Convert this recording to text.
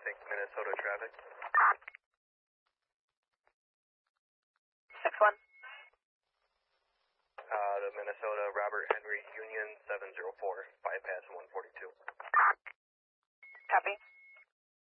traffic, Minnesota traffic. 6-1. The Minnesota Robert Henry Union 704, bypass 142. Copy.